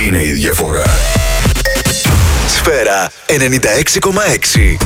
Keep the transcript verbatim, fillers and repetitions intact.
είναι η διαφορά. Σφαίρα ενενήντα έξι κόμμα έξι.